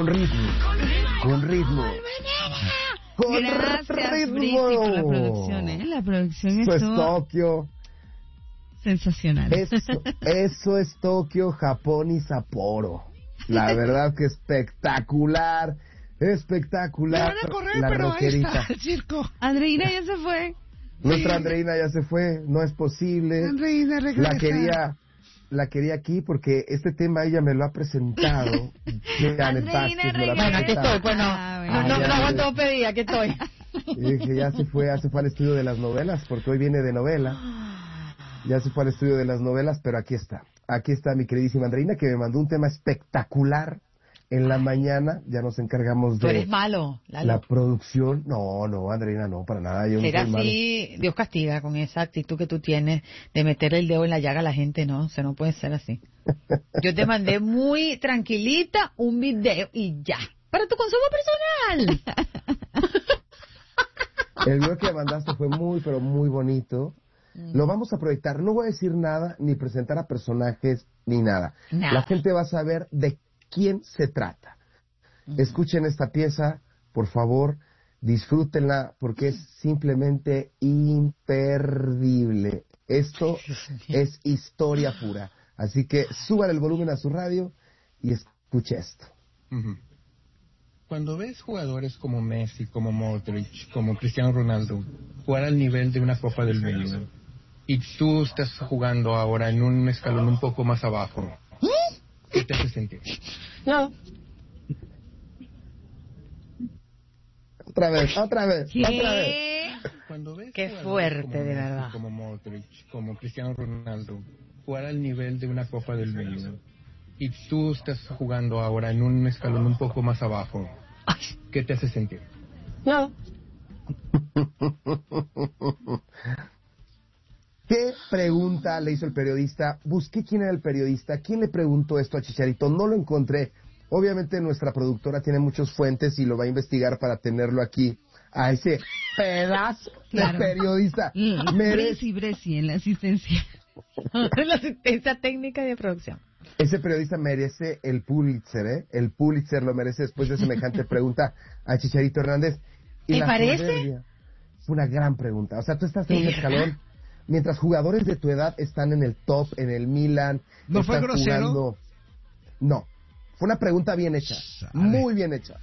con ritmo. Con ritmo. Con Gracias, ritmo. Brisi, por la producción, ¿eh? La producción Eso es estuvo Tokio. sensacional. Eso es Tokio, Japón y Sapporo. La verdad que espectacular. Espectacular. Me van a correr, la pero rockerita. ahí está el circo. Andreina ya se fue. Nuestra Andreina ya se fue, no es posible. Andreina regresa. La quería aquí porque este tema ella me lo ha presentado. Andreina Bueno, aquí estoy, pues no aguanto pedir, aquí estoy. Y dije, ya se fue al estudio de las novelas, porque hoy viene de novela. Ya se fue al estudio de las novelas, pero aquí está. Aquí está mi queridísima Andreina, que me mandó un tema espectacular. En la mañana ya nos encargamos Tú de eres malo, Lalo. la producción. No, Andreina, no, para nada. Yo no Era soy malo. así, Dios castiga con esa actitud que tú tienes de meter el dedo en la llaga a la gente, ¿no? O sea, no puede ser así. Yo te mandé muy tranquilita un video y ya, para tu consumo personal. El video que mandaste fue muy, pero muy bonito. Lo vamos a proyectar. No voy a decir nada, ni presentar a personajes, ni nada. La gente va a saber de quién se trata. Escuchen esta pieza, por favor, disfrútenla, porque es simplemente imperdible. Esto es historia pura. Así que suban el volumen a su radio y escuche esto. Cuando ves jugadores como Messi, como Modric, como Cristiano Ronaldo jugar al nivel de una Copa del Mundo y tú estás jugando ahora en un escalón un poco más abajo, ¿qué te hace sentir? No. Otra vez. ¿Qué? Cuando ves Qué jugadores fuerte, como de Messi, verdad. como Modric, como Cristiano Ronaldo jugar al nivel de una Copa del Mundo y tú estás jugando ahora en un escalón un poco más abajo, ¿qué te hace sentir? No. ¿Qué pregunta le hizo el periodista? Busqué quién era el periodista, quién le preguntó esto a Chicharito, no lo encontré. Obviamente nuestra productora tiene muchas fuentes y lo va a investigar para tenerlo aquí, a ese pedazo de periodista. Bresi en la asistencia. La asistencia técnica de producción. Ese periodista merece el Pulitzer, ¿eh? El Pulitzer lo merece después de semejante pregunta a Chicharito Hernández. Y ¿Te parece? Fue una gran pregunta. O sea, tú estás en un escalón, mientras jugadores de tu edad están en el top, en el Milan. ¿No fue grosero? Jugando... No. Fue una pregunta bien hecha. Muy bien hecha.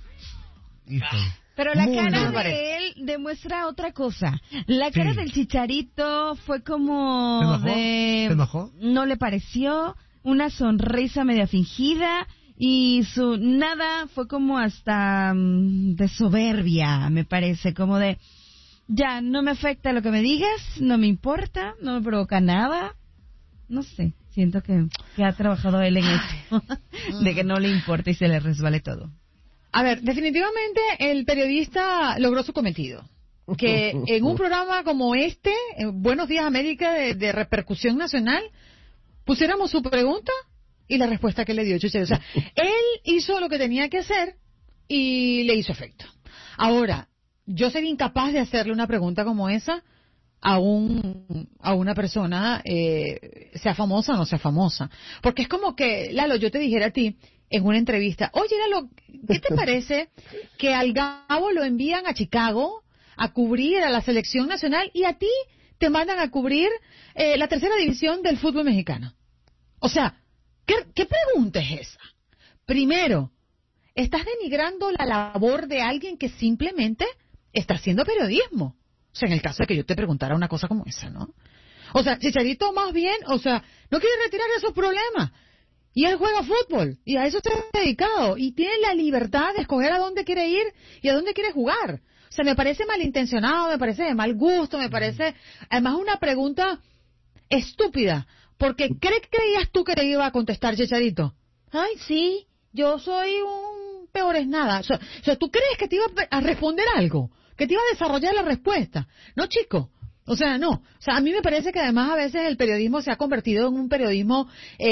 Pero la Muy cara bien. de él demuestra otra cosa. La cara del Chicharito fue como ¿Se enojó? de... ¿Se enojó? No le pareció, una sonrisa media fingida y su nada fue como hasta de soberbia, me parece, como de ya, no me afecta lo que me digas, no me importa, no me provoca nada. No sé, siento que ha trabajado él en eso, de que no le importa y se le resbale todo. A ver, definitivamente el periodista logró su cometido. Que en un programa como este, Buenos Días América, de repercusión nacional, pusiéramos su pregunta y la respuesta que le dio Chuche. O sea, él hizo lo que tenía que hacer y le hizo efecto. Ahora, yo sería incapaz de hacerle una pregunta como esa a una persona, sea famosa o no sea famosa. Porque es como que, Lalo, yo te dijera a ti en una entrevista, oye, Lalo, ¿qué te parece que al Gabo lo envían a Chicago a cubrir a la selección nacional y a ti te mandan a cubrir la tercera división del fútbol mexicano? O sea, ¿qué pregunta es esa? Primero, estás denigrando la labor de alguien que simplemente está haciendo periodismo. O sea, en el caso de que yo te preguntara una cosa como esa, ¿no? O sea, Chicharito más bien, o sea, no quiere retirar esos problemas. Y él juega fútbol, y a eso está dedicado. Y tiene la libertad de escoger a dónde quiere ir y a dónde quiere jugar. O sea, me parece malintencionado, me parece de mal gusto, me parece, además, una pregunta estúpida. Porque ¿creías tú que te iba a contestar, Chicharito? Ay, sí, yo soy un peor es nada. O sea, ¿tú crees que te iba a responder algo? ¿Que te iba a desarrollar la respuesta? No, chico. O sea, no. O sea, a mí me parece que además a veces el periodismo se ha convertido en un periodismo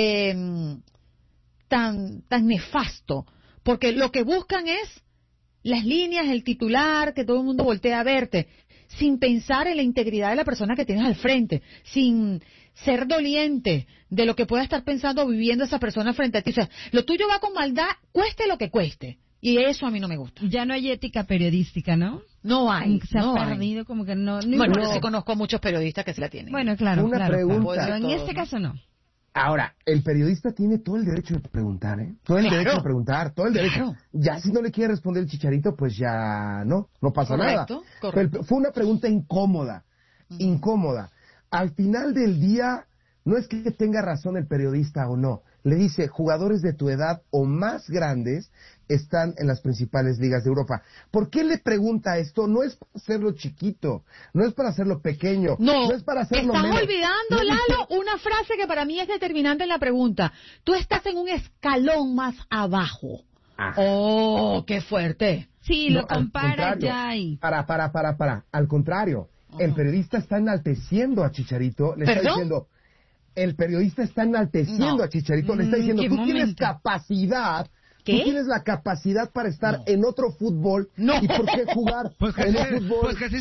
tan nefasto. Porque lo que buscan es las líneas, el titular, que todo el mundo voltee a verte, sin pensar en la integridad de la persona que tienes al frente, sin ser doliente de lo que pueda estar pensando o viviendo esa persona frente a ti. O sea, lo tuyo va con maldad, cueste lo que cueste. Y eso a mí no me gusta. Ya no hay ética periodística, ¿no? No hay. Se ha no perdido, como que no. Bueno, yo sí conozco a muchos periodistas que sí la tienen. Bueno, claro, Una claro. pregunta. Pero en este caso no. Ahora, el periodista tiene todo el derecho de preguntar, ¿eh? Todo el derecho de preguntar, todo el derecho. Claro. Ya si no le quiere responder el Chicharito, pues ya no pasa nada. Correcto. Pero fue una pregunta incómoda, incómoda. Al final del día, no es que tenga razón el periodista o no. Le dice, jugadores de tu edad o más grandes están en las principales ligas de Europa. ¿Por qué le pregunta esto? No es para hacerlo chiquito, no es para hacerlo pequeño, no es para hacerlo estás menos. olvidando, Lalo, una frase que para mí es determinante en la pregunta. Tú estás en un escalón más abajo. Ajá. Oh, qué fuerte. Sí, No, lo compara ya y... Para. Al contrario, el periodista está enalteciendo a Chicharito, le está diciendo, el periodista está enalteciendo a Chicharito, le está diciendo, tú tienes capacidad, tú tienes la capacidad para estar en otro fútbol, ¿y por qué jugar en un fútbol? Pues que sí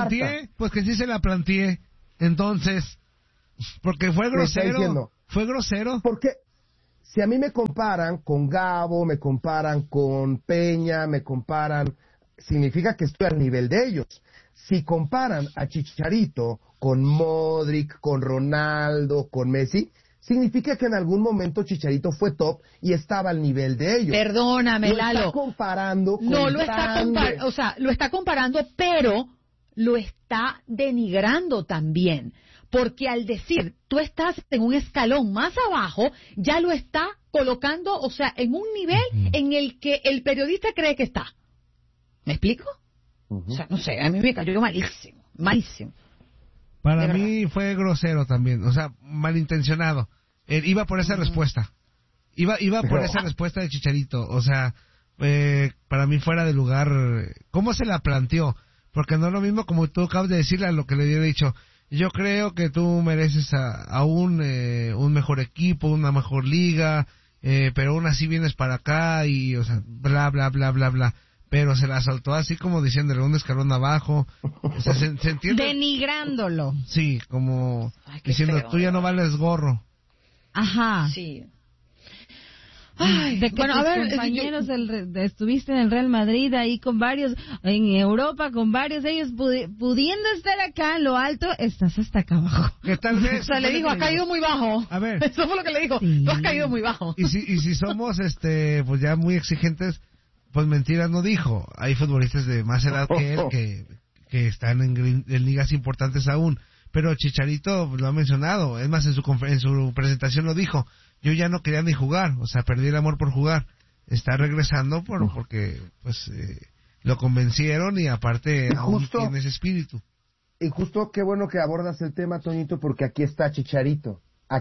se la planteé, entonces, porque fue grosero, Porque si a mí me comparan con Gabo, me comparan con Peña, significa que estoy al nivel de ellos. Si comparan a Chicharito con Modric, con Ronaldo, con Messi, significa que en algún momento Chicharito fue top y estaba al nivel de ellos. Perdóname, Lalo. Lo está comparando con no lo está comparando, pero lo está denigrando también. Porque al decir, tú estás en un escalón más abajo, ya lo está colocando, o sea, en un nivel en el que el periodista cree que está. ¿Me explico? O sea, no sé, a mí me cayó malísimo. Para mí fue grosero también, o sea, malintencionado. Iba por esa respuesta. Iba por esa respuesta de Chicharito, o sea, para mí fuera de lugar. ¿Cómo se la planteó? Porque no es lo mismo como tú acabas de decirle a lo que le hubiera dicho. Yo creo que tú mereces a un mejor equipo, una mejor liga, pero aún así vienes para acá y, o sea, bla, bla, bla, bla, bla. Pero se la soltó así como diciéndole un escalón abajo. O sea, ¿se entiende? Denigrándolo. Sí, como diciendo, tú ya no vales gorro. Ajá. Sí. Ay, de que bueno, tus compañeros estuviste en el Real Madrid ahí con varios, en Europa con varios de ellos pudiendo estar acá en lo alto, estás hasta acá abajo. ¿Qué tal vez? O sea, le dijo, has caído muy bajo. A ver. Eso fue lo que le dijo, tú has caído muy bajo. Y si somos pues ya muy exigentes, pues mentiras no dijo. Hay futbolistas de más edad que él que están en ligas importantes aún. Pero Chicharito lo ha mencionado, es más, en su presentación lo dijo. Yo ya no quería ni jugar, o sea, perdí el amor por jugar. Está regresando porque pues lo convencieron y aparte aún tiene ese espíritu. Y justo qué bueno que abordas el tema, Toñito, porque aquí está Chicharito.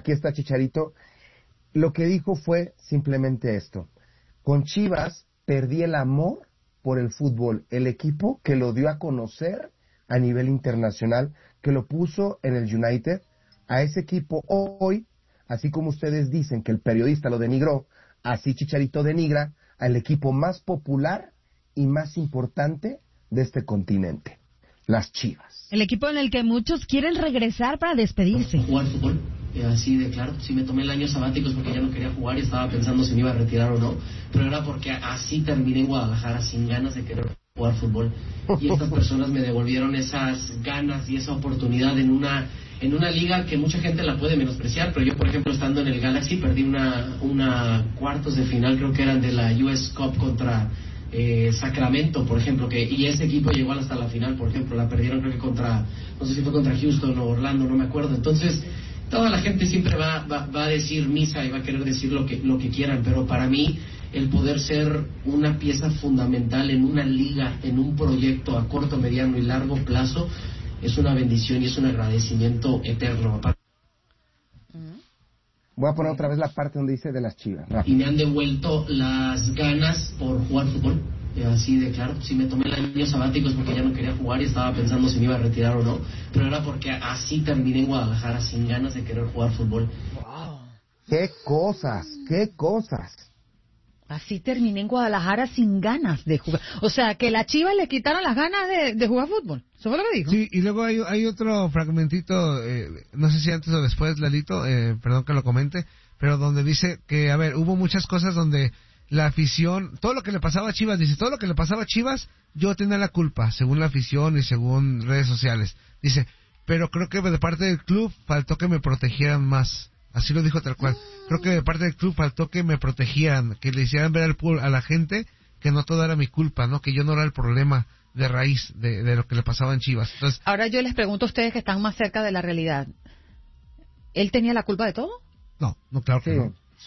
Lo que dijo fue simplemente esto. Con Chivas perdí el amor por el fútbol, el equipo que lo dio a conocer a nivel internacional, que lo puso en el United. A ese equipo hoy, así como ustedes dicen que el periodista lo denigró, así Chicharito denigra al equipo más popular y más importante de este continente, las Chivas. El equipo en el que muchos quieren regresar para despedirse. Jugar fútbol, así de claro. Sí me tomé el año sabático es porque ya no quería jugar y estaba pensando si me iba a retirar o no, pero era porque así terminé en Guadalajara sin ganas de querer jugar fútbol. Y estas personas me devolvieron esas ganas y esa oportunidad en una liga que mucha gente la puede menospreciar, pero yo, por ejemplo, estando en el Galaxy, perdí una cuartos de final, creo que eran de la US Cup contra Sacramento, por ejemplo, y ese equipo llegó hasta la final, por ejemplo, la perdieron creo que no sé si fue contra Houston o Orlando, no me acuerdo. Entonces, toda la gente siempre va a decir misa y va a querer decir lo que quieran, pero para mí, el poder ser una pieza fundamental en una liga, en un proyecto a corto, mediano y largo plazo, es una bendición y es un agradecimiento eterno. Voy a poner otra vez la parte donde dice de las Chivas. Y me han devuelto las ganas por jugar fútbol, así de claro. Si me tomé el año sabático es porque ya no quería jugar y estaba pensando si me iba a retirar o no, pero era porque así terminé en Guadalajara sin ganas de querer jugar fútbol. Wow. ¡Qué cosas! Así terminé en Guadalajara sin ganas de jugar. O sea, que la Chivas le quitaron las ganas de jugar fútbol. ¿Eso fue lo que dijo? Sí, y luego hay otro fragmentito, no sé si antes o después, Lalito, perdón que lo comente, pero donde dice que, a ver, hubo muchas cosas donde la afición, todo lo que le pasaba a Chivas, dice, todo lo que le pasaba a Chivas, yo tenía la culpa, según la afición y según redes sociales. Dice, pero creo que de parte del club faltó que me protegieran más. Así lo dijo tal cual. Creo que de parte del club faltó que me protegieran, que le hicieran ver a la gente que no todo era mi culpa, ¿no? Que yo no era el problema de raíz de lo que le pasaba en Chivas. Entonces, ahora yo les pregunto a ustedes que están más cerca de la realidad. ¿Él tenía la culpa de todo? No, claro que no. Sí.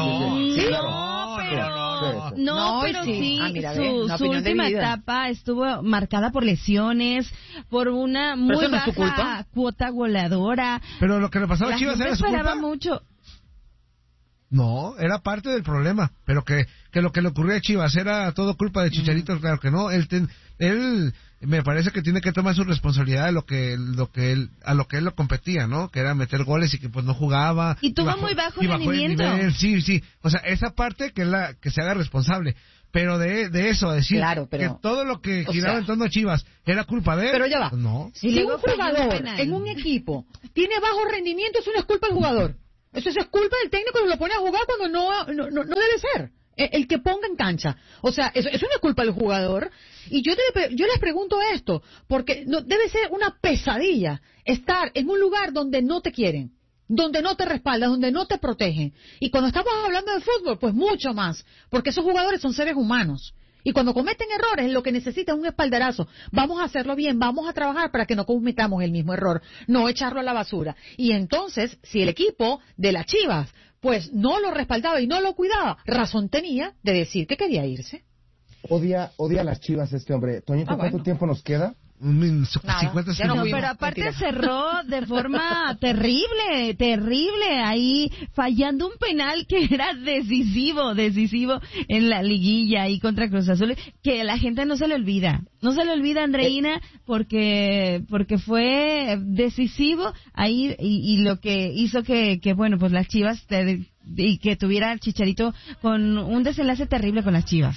Pero sí, su última etapa estuvo marcada por lesiones, por una muy baja cuota goleadora. Pero lo que le pasaba a Chivas era su culpa. Mucho. No, era parte del problema, pero que lo que le ocurría a Chivas era todo culpa de Chicharito, claro que no. Él me parece que tiene que tomar su responsabilidad de lo que él lo competía, ¿no? Que era meter goles y que pues no jugaba. Y tuvo muy bajo rendimiento. Sí. O sea, esa parte que se haga responsable. Pero de eso, decir que todo lo que giraba en torno a Chivas era culpa de él. Pero ya va. No. Si un jugador en un equipo tiene bajo rendimiento, eso no es culpa del jugador. Eso es culpa del técnico que lo pone a jugar cuando no debe ser. El que ponga en cancha. O sea, eso no es culpa del jugador. Y yo les pregunto esto, porque debe ser una pesadilla estar en un lugar donde no te quieren, donde no te respaldan, donde no te protegen. Y cuando estamos hablando de fútbol, pues mucho más, porque esos jugadores son seres humanos. Y cuando cometen errores, lo que necesitan es un espaldarazo. Vamos a hacerlo bien, vamos a trabajar para que no cometamos el mismo error, no echarlo a la basura. Y entonces, si el equipo de las Chivas pues no lo respaldaba y no lo cuidaba, razón tenía de decir que quería irse. Odia a las Chivas este hombre. Toñito, ¿cuánto tiempo nos queda? 50 segundos. Pero aparte cerró de forma terrible, ahí fallando un penal que era decisivo en la liguilla ahí contra Cruz Azul, que la gente no se le olvida, Andreina, porque fue decisivo ahí y lo que hizo que bueno, pues las Chivas y que tuviera el Chicharito con un desenlace terrible con las Chivas.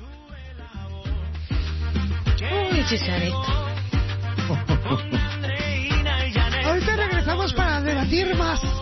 Uy, Chicharito. Ahorita regresamos para debatir más